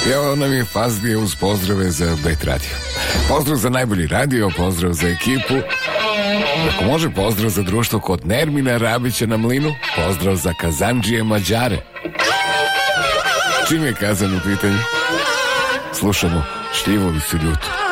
Evo nam je Fazlija uz pozdrave za Bet Radio. Pozdrav za najbolji radio, pozdrav za ekipu. Ako može, pozdrav za društvo kod Nermina Rabića na Mlinu. Pozdrav za Kazandžije Mađare. Čim je Kazan u pitanju? Slušamo Štivovicu ljutu.